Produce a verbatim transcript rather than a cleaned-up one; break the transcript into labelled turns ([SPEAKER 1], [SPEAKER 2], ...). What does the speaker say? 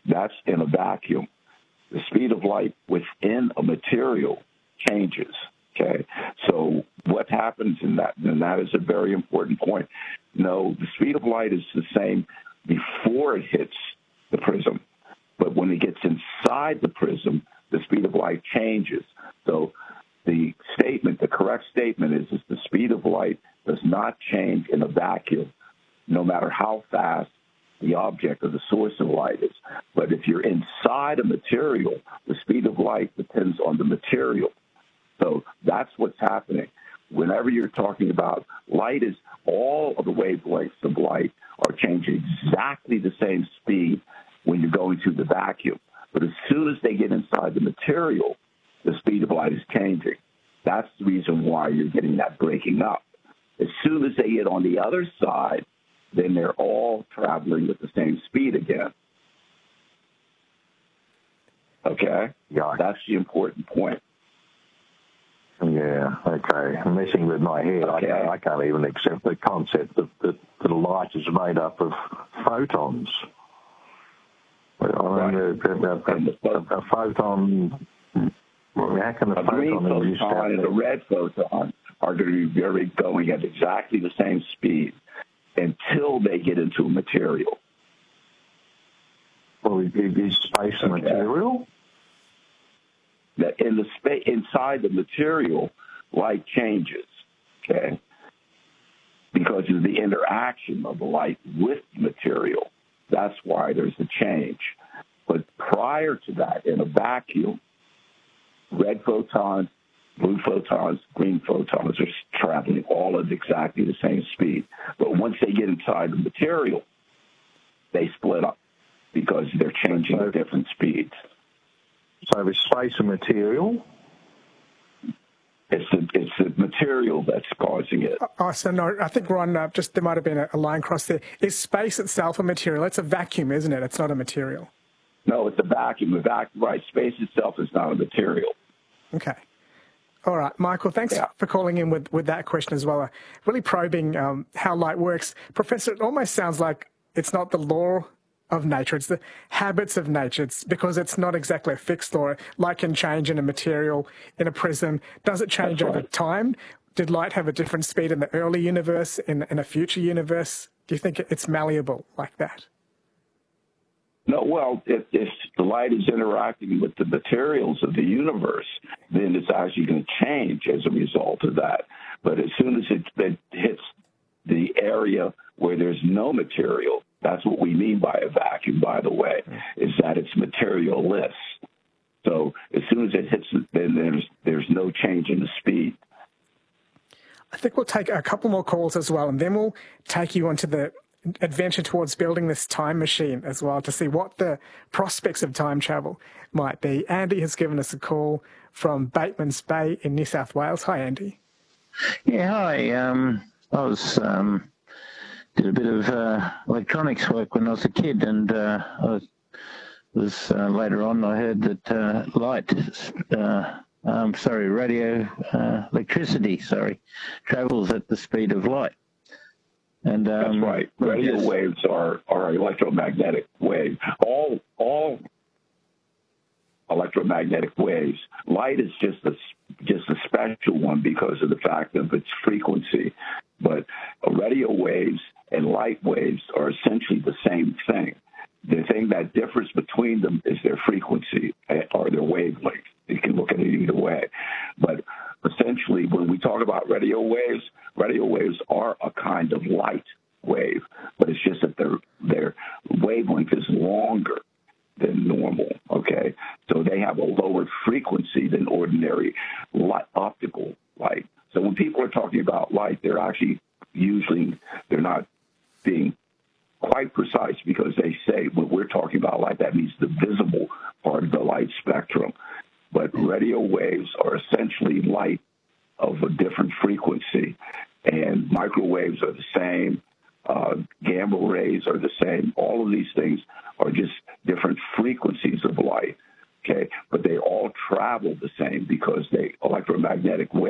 [SPEAKER 1] That's in a vacuum. The speed of light within a material changes, okay? So what happens in that, and that is a very important point. No, the speed of light is the same before it hits the prism, but when it gets inside the prism, the speed of light changes. So the statement, the correct statement is, is the speed of light does not change in a vacuum, no matter how fast the object or the source of light is. But if you're inside a material, the speed of light depends on the material. So that's what's happening. Whenever you're talking about light, is all of the wavelengths of light are changing exactly the same speed when you're going through the vacuum. But as soon as they get inside the material, the speed of light is changing. That's the reason why you're getting that breaking up. As soon as they get on the other side, then they're all traveling with the same speed again. Okay?
[SPEAKER 2] Yeah.
[SPEAKER 1] That's the important point.
[SPEAKER 2] Yeah, okay. I'm messing with my head.
[SPEAKER 1] Okay.
[SPEAKER 2] I, can't, I can't even accept the concept that, that, that light is made up of photons. I mean,
[SPEAKER 1] Right.
[SPEAKER 2] a, a, a, a photon, how can a,
[SPEAKER 1] a
[SPEAKER 2] photon
[SPEAKER 1] green
[SPEAKER 2] exist
[SPEAKER 1] photon and a red photon are going to be very going at exactly the same speed until they get into a material.
[SPEAKER 2] Well, is space a
[SPEAKER 1] Okay.
[SPEAKER 2] material?
[SPEAKER 1] That in the space inside the material, light changes, okay, because of the interaction of the light with the material. That's why there's a change. But prior to that, in a vacuum, red photons, blue photons, green photons are traveling all at exactly the same speed. But once they get inside the material, they split up because they're changing at different speeds.
[SPEAKER 2] So is space a material?
[SPEAKER 1] It's the, it's the material that's causing it.
[SPEAKER 3] Oh, so no, I think, Ron, uh, just there might have been a, a line cross there. Is space itself a material? It's a vacuum, isn't it? It's not a material.
[SPEAKER 1] No, it's a vacuum. A vacuum, right. Space itself is not a material.
[SPEAKER 3] Okay. All right, Michael, thanks
[SPEAKER 1] Yeah.
[SPEAKER 3] for calling in with, with that question as well. Uh, really probing um, how light works. Professor, it almost sounds like it's not the law of nature, it's the habits of nature. It's because it's not exactly a fixed law. Light can change in a material, in a prism. Does it change
[SPEAKER 1] That's
[SPEAKER 3] over
[SPEAKER 1] right.
[SPEAKER 3] time? Did light have a different speed in the early universe, in, in a future universe? Do you think it's malleable like that?
[SPEAKER 1] No, well, if, if the light is interacting with the materials of the universe, then it's actually going to change as a result of that. But as soon as it, it hits the area where there's no material, that's what we mean by a vacuum, by the way, is that it's materialless. So as soon as it hits it, then there's, there's no change in the speed.
[SPEAKER 3] I think we'll take a couple more calls as well, and then we'll take you onto the adventure towards building this time machine as well to see what the prospects of time travel might be. Andy has given us a call from Bateman's Bay in New South Wales. Hi, Andy.
[SPEAKER 4] Yeah, hi. Um, I was um, did a bit of uh, electronics work when I was a kid, and uh, I was, was uh, later on I heard that uh, light, uh, um, sorry, radio uh, electricity, sorry, travels at the speed of light. And um,
[SPEAKER 1] that's right. Radio
[SPEAKER 4] yes.
[SPEAKER 1] waves are, are electromagnetic waves. All all electromagnetic waves. Light is just a just a special one because of the fact of its frequency. But radio waves and light waves are essentially the same thing. The thing that differs between them is their frequency or their wavelength. You can look at it either way. But essentially, when we talk about radio waves, radio waves are a kind of light wave, but it's just that their their wavelength is longer than normal, okay? So they have a lower frequency than ordinary light, optical light. So when people are talking about light, they're actually usually, they're not being quite precise because they say when we're talking about light, that means the visible part of the light spectrum. But radio waves are essentially light of a different frequency, and microwaves are the same. Uh, gamma rays are the same. All of these things are just different frequencies of light, okay? But they all travel the same because they electromagnetic